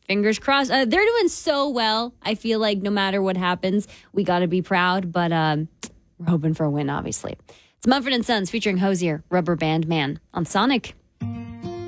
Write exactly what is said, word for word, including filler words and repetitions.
Fingers crossed. Uh, they're doing so well. I feel like no matter what happens, we got to be proud. But um, we're hoping for a win, obviously. It's Mumford and Sons featuring Hosier, Rubber Band Man on Sonic.